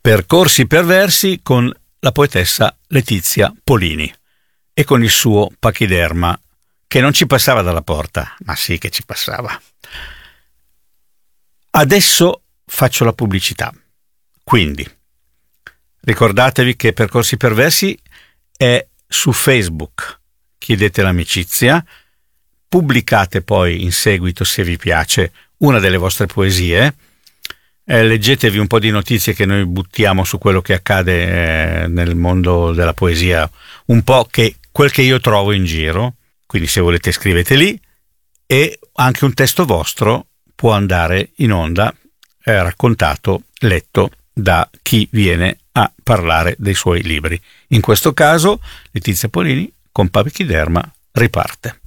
Percorsi perversi con la poetessa Letizia Polini e con il suo pachiderma che non ci passava dalla porta, ma sì che ci passava. Adesso faccio la pubblicità. Quindi ricordatevi che Percorsi perversi è su Facebook, chiedete l'amicizia, pubblicate poi in seguito, se vi piace, una delle vostre poesie. Leggetevi un po' di notizie che noi buttiamo su quello che accade nel mondo della poesia, un po' quel che io trovo in giro, quindi se volete scrivete lì, e anche un testo vostro può andare in onda, raccontato, letto da chi viene a parlare dei suoi libri. In questo caso Letizia Polini con Pachiderma riparte.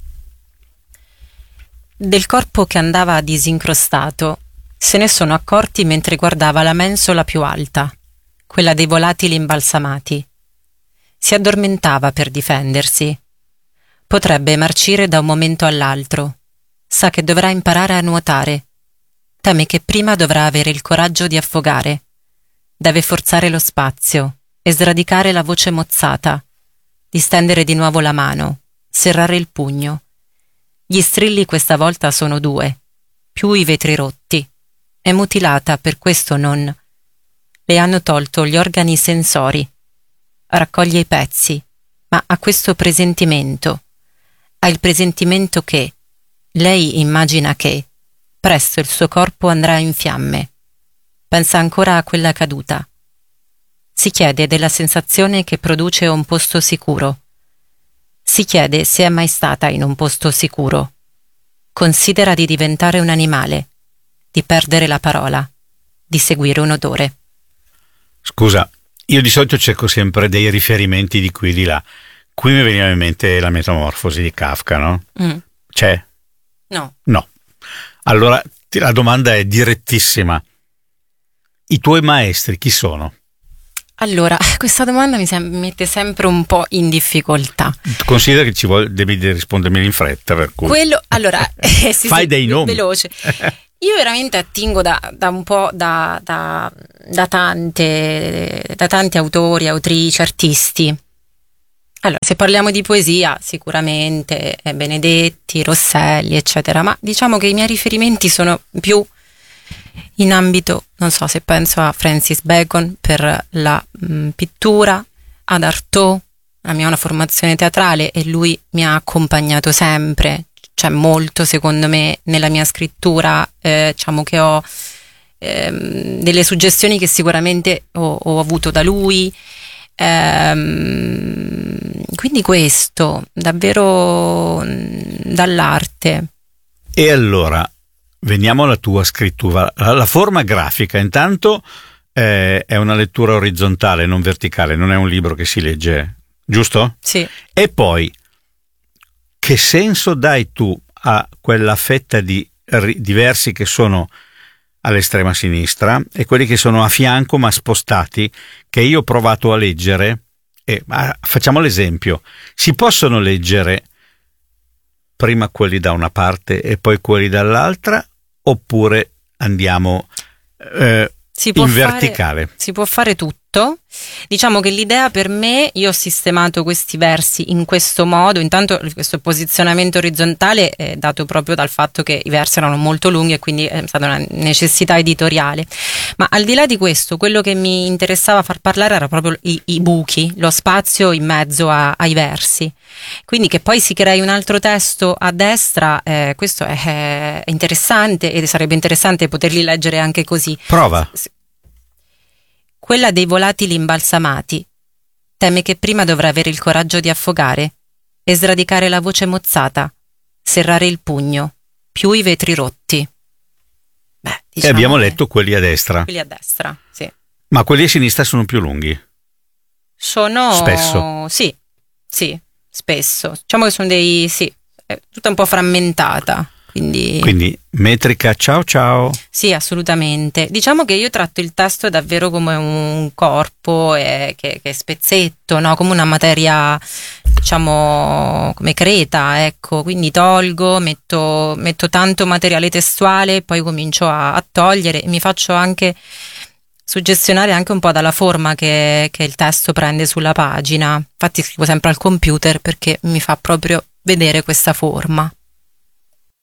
Del corpo che andava disincrostato se ne sono accorti mentre guardava la mensola più alta, quella dei volatili imbalsamati. Si addormentava per difendersi. Potrebbe marcire da un momento all'altro. Sa che dovrà imparare a nuotare. Teme che prima dovrà avere il coraggio di affogare. Deve forzare lo spazio e sradicare la voce mozzata, distendere di nuovo la mano, serrare il pugno. Gli strilli questa volta sono 2, più i vetri rotti. È mutilata, per questo non. Le hanno tolto gli organi sensori. Raccoglie i pezzi, ma ha questo presentimento. Ha il presentimento che, lei immagina che, presto il suo corpo andrà in fiamme. Pensa ancora a quella caduta. Si chiede della sensazione che produce un posto sicuro. Si chiede se è mai stata in un posto sicuro. Considera di diventare un animale, di perdere la parola, di seguire un odore. Scusa, io di solito cerco sempre dei riferimenti di qui e di là. Qui mi veniva in mente la Metamorfosi di Kafka, no? C'è? No. No. Allora, la domanda è direttissima. I tuoi maestri chi sono? Allora, questa domanda mi mette sempre un po' in difficoltà. Considera che devi rispondermi in fretta, per cui. Allora, sì, fai dei nomi. Veloce. Io veramente attingo da un po' da tanti autori, autrici, artisti. Allora, se parliamo di poesia, sicuramente Benedetti, Rosselli, eccetera, ma diciamo che i miei riferimenti sono più in ambito, non so, se penso a Francis Bacon per la pittura, ad Artaud, la mia una formazione teatrale e lui mi ha accompagnato sempre. C'è molto, secondo me, nella mia scrittura, diciamo che ho delle suggestioni che sicuramente ho avuto da lui, quindi questo, davvero dall'arte. E allora, veniamo alla tua scrittura. La forma grafica, intanto, è una lettura orizzontale, non verticale, non è un libro che si legge, giusto? Sì. E poi, che senso dai tu a quella fetta di versi che sono all'estrema sinistra e quelli che sono a fianco ma spostati, che io ho provato a leggere? Facciamo l'esempio: si possono leggere prima quelli da una parte e poi quelli dall'altra, oppure andiamo in verticale? Si può fare tutto. Diciamo che l'idea per me, io ho sistemato questi versi in questo modo. Intanto questo posizionamento orizzontale è dato proprio dal fatto che i versi erano molto lunghi e quindi è stata una necessità editoriale. Ma al di là di questo, quello che mi interessava far parlare era proprio i buchi, lo spazio in mezzo ai versi. Quindi che poi si crei un altro testo a destra, questo è interessante, ed sarebbe interessante poterli leggere anche così. Prova. Quella dei volatili imbalsamati. Teme che prima dovrà avere il coraggio di affogare e sradicare la voce mozzata, serrare il pugno, più i vetri rotti. E abbiamo letto quelli a destra. Quelli a destra, sì. Ma quelli a sinistra sono più lunghi? Sono... Spesso? Sì, spesso. Diciamo che sono è tutta un po' frammentata. Quindi metrica ciao. Sì, assolutamente. Diciamo che io tratto il testo davvero come un corpo che è spezzetto, no? Come una materia, diciamo, come creta, ecco. Quindi tolgo, metto tanto materiale testuale, poi comincio a togliere, mi faccio anche suggestionare anche un po' dalla forma che il testo prende sulla pagina. Infatti scrivo sempre al computer perché mi fa proprio vedere questa forma.